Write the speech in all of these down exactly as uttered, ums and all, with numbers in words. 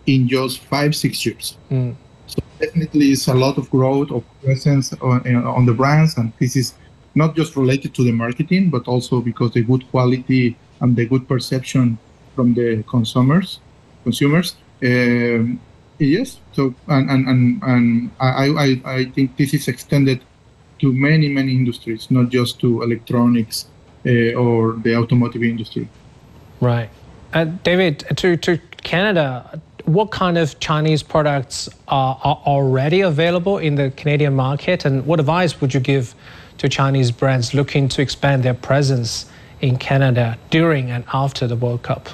in just five, six years. Mm. So definitely it's a lot of growth of presence on, on the brands, and this is not just related to the marketing, but also because the good quality and the good perception from the consumers. Consumers, um, yes. So and and and, and I, I I think this is extended to many many industries, not just to electronics uh, or the automotive industry. Right, uh, David, to to Canada, what kind of Chinese products are, are already available in the Canadian market, and what advice would you give to Chinese brands looking to expand their presence in Canada during and after the World Cup?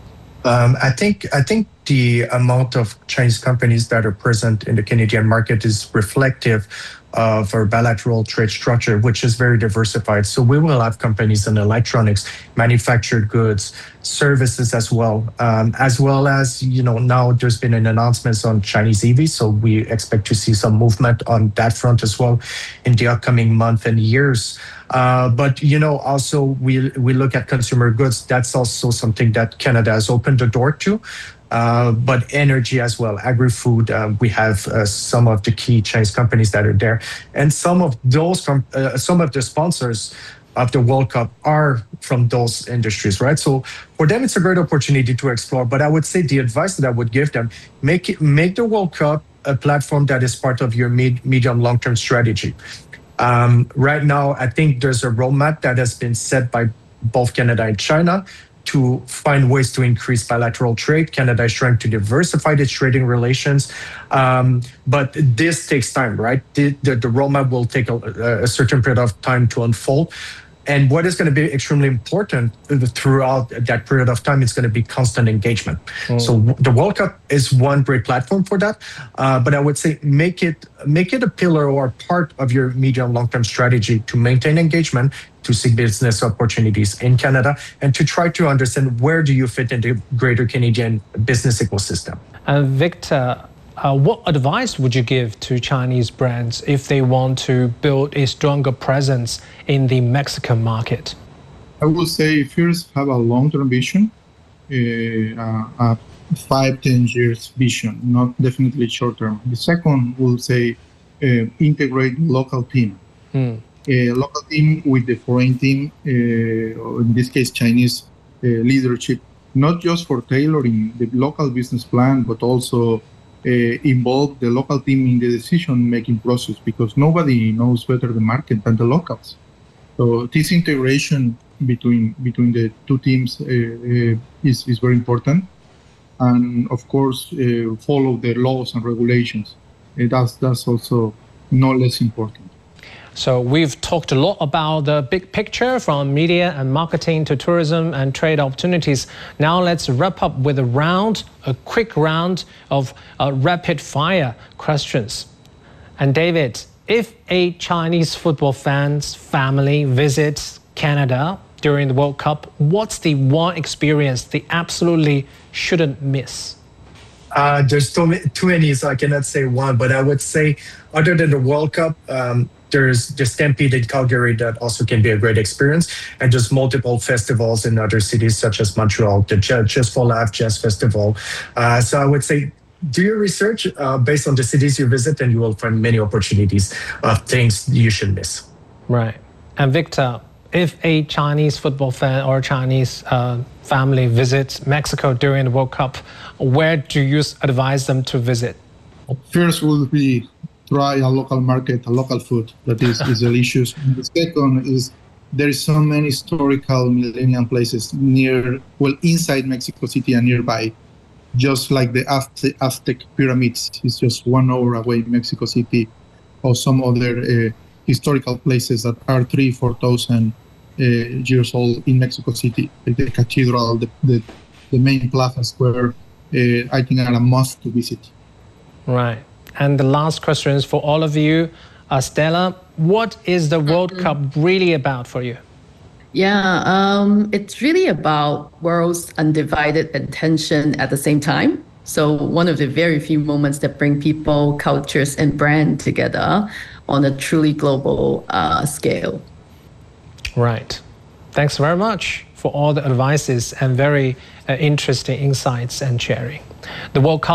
Um, I think I think the amount of Chinese companies that are present in the Canadian market is reflective of our bilateral trade structure, which is very diversified. So we will have companies in electronics, manufactured goods, services as well, um, as well as, you know, now there's been an announcement on Chinese E Vs. So we expect to see some movement on that front as well in the upcoming month and years. Uh, but, you know, also we, we look at consumer goods. That's also something that Canada has opened the door to. Uh, but energy as well, agri-food. Uh, we have uh, some of the key Chinese companies that are there, and some of those, uh, some of the sponsors of the World Cup are from those industries, right? So for them, it's a great opportunity to explore. But I would say the advice that I would give them: make it, make the World Cup a platform that is part of your mid, medium, long-term strategy. Um, right now, I think there's a roadmap that has been set by both Canada and China to find ways to increase bilateral trade. Canada is trying to diversify its trading relations. Um, but this takes time, right? The, the, the roadmap will take a, a certain period of time to unfold. And what is going to be extremely important throughout that period of time is going to be constant engagement. Mm. So the World Cup is one great platform for that. Uh, but I would say make it make it a pillar or part of your medium long-term strategy to maintain engagement, to seek business opportunities in Canada, and to try to understand where do you fit in the greater Canadian business ecosystem. Uh, Victor, Uh, what advice would you give to Chinese brands if they want to build a stronger presence in the Mexican market? I would say first have a long-term vision, uh, a five, ten years vision, not definitely short-term. The second will say uh, integrate local team. Mm. A local team with the foreign team, uh, or in this case Chinese uh, leadership, not just for tailoring the local business plan, but also Uh, involve the local team in the decision-making process, because nobody knows better the market than the locals. So this integration between between the two teams uh, uh, is, is very important. And of course, uh, follow the laws and regulations. Uh, that's, that's also no less important. So we've talked a lot about the big picture, from media and marketing to tourism and trade opportunities. Now let's wrap up with a round, a quick round of uh, rapid fire questions. And David, if a Chinese football fan's family visits Canada during the World Cup, what's the one experience they absolutely shouldn't miss? Uh, there's too many, too many, so I cannot say one, but I would say other than the World Cup, um, there's the Stampede in Calgary that also can be a great experience, and just multiple festivals in other cities such as Montreal, the Just for Laugh Jazz Festival. Uh, so I would say do your research uh, based on the cities you visit, and you will find many opportunities of things you should miss. Right. And Victor, if a Chinese football fan or Chinese uh, family visits Mexico during the World Cup, where do you advise them to visit? First will be try a local market, a local food that is, is delicious. And the second is there is so many historical millennium places near, well, inside Mexico City and nearby. Just like the Aztec pyramids is just one hour away in Mexico City, or some other uh, historical places that are three, four thousand uh, years old in Mexico City. Like the cathedral, the, the, the main plaza square, uh, I think are a must to visit. Right. And the last question is for all of you. Uh, Stella, what is the World mm-hmm. Cup really about for you? Yeah, um, it's really about world's undivided attention at the same time. So one of the very few moments that bring people, cultures, and brand together on a truly global uh, scale. Right. Thanks very much for all the advices and very uh, interesting insights and sharing. The World Cup